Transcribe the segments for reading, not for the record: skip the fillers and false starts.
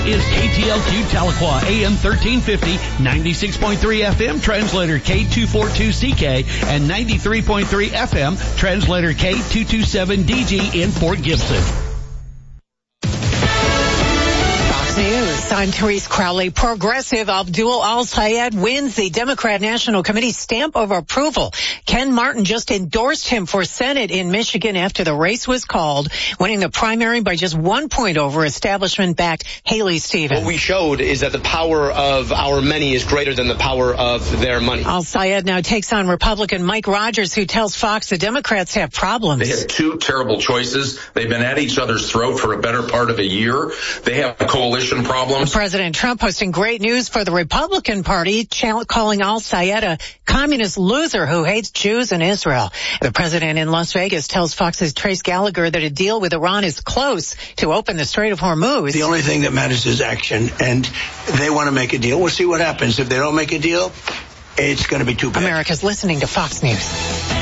Is KTLQ Tahlequah AM 1350, 96.3 FM, translator K242CK, and 93.3 FM, translator K227DG in Fort Gibson. News. I'm Therese Crowley. Progressive Abdul Al-Sayed wins the Democrat National Committee stamp of approval. Ken Martin just endorsed him for Senate in Michigan after the race was called, winning the primary by just 1 point over establishment-backed Haley Stevens. What we showed is that the power of our many is greater than the power of their money. Al-Sayed now takes on Republican Mike Rogers, who tells Fox the Democrats have problems. They had two terrible choices. They've been at each other's throat for a better part of a year. They have a coalition problems. President Trump posting great news for the Republican Party, calling Al-Sayed a communist loser who hates Jews and Israel. The president in Las Vegas tells Fox's Trace Gallagher that a deal with Iran is close to open the Strait of Hormuz. The only thing that matters is action, and they want to make a deal. We'll see what happens. If they don't make a deal, it's going to be too bad. America's listening to Fox News.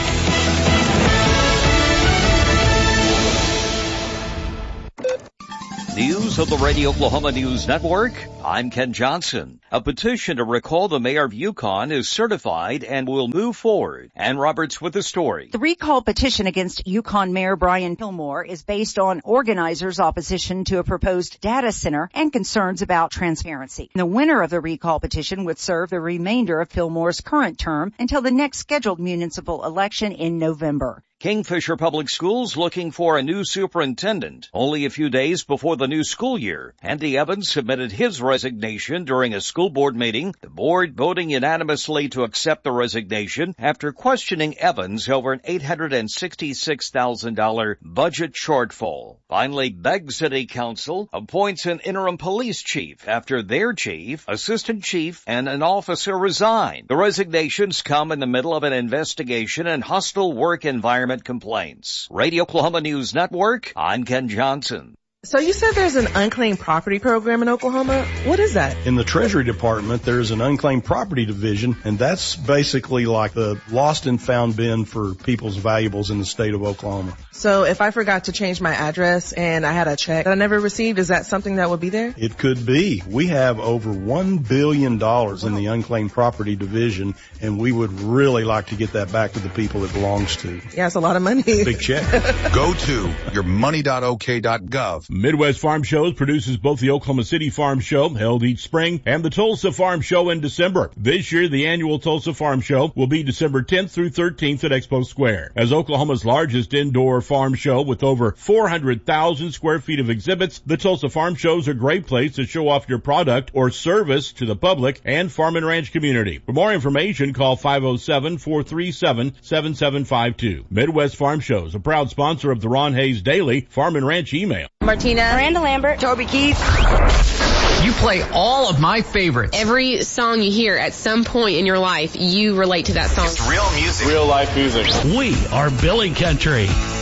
News of the Radio Oklahoma News Network. I'm Ken Johnson. A petition to recall the mayor of Yukon is certified and will move forward. Ann Roberts with the story. The recall petition against Yukon Mayor Brian Fillmore is based on organizers' opposition to a proposed data center and concerns about transparency. The winner of the recall petition would serve the remainder of Fillmore's current term until the next scheduled municipal election in November. Kingfisher Public Schools looking for a new superintendent. Only a few days before the new school year, Andy Evans submitted his resignation during a school board meeting, the board voting unanimously to accept the resignation after questioning Evans over an $866,000 budget shortfall. Finally, Begg City Council appoints an interim police chief after their chief, assistant chief, and an officer resigned. The resignations come in the middle of an investigation and hostile work environment complaints. Radio Oklahoma News Network, I'm Ken Johnson. So you said there's an unclaimed property program in Oklahoma. What is that? In the Treasury Department, there's an unclaimed property division, and that's basically like the lost and found bin for people's valuables in the state of Oklahoma. So if I forgot to change my address and I had a check that I never received, is that something that would be there? It could be. We have over $1 billion in the unclaimed property division, and we would really like to get that back to the people it belongs to. Yeah, it's a lot of money. Big check. Go to yourmoney.ok.gov. Midwest Farm Shows produces both the Oklahoma City Farm Show, held each spring, and the Tulsa Farm Show in December. This year, the annual Tulsa Farm Show will be December 10th through 13th at Expo Square. As Oklahoma's largest indoor farm show with over 400,000 square feet of exhibits, the Tulsa Farm Show is a great place to show off your product or service to the public and farm and ranch community. For more information, call 507-437-7752. Midwest Farm Shows, a proud sponsor of the Ron Hayes Daily Farm and Ranch email. Martina, Miranda Lambert, Toby Keith. You play all of my favorites. Every song you hear at some point in your life, you relate to that song. It's real music. Real life music. We are Billy Country.